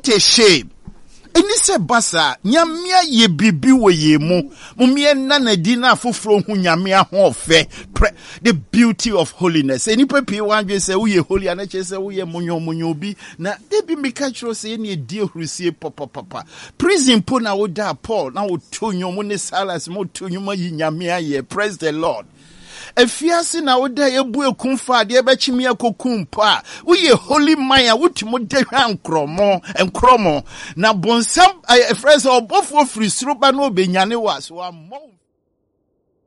what a shame. Eni se basa nyamia ye bibi wo ye mu mumie na na di na afoforo hu nyamia ho ofe the beauty of holiness. Eni pepi wanwe se wo ye holy ana che se wo ye munyo bi na de bi meka chro se eni edi ohrusie papa prison po na wo da Paul na wo tonyo mu ne Silas mo tonyo ma yi nyamia ye. Praise the Lord. Efiase na woda ebu ekumfa de ebechimi akokumpa wo ye holy man wotimo de nkromo na bonsam friends obofo free suro ba no benyane wa so ammo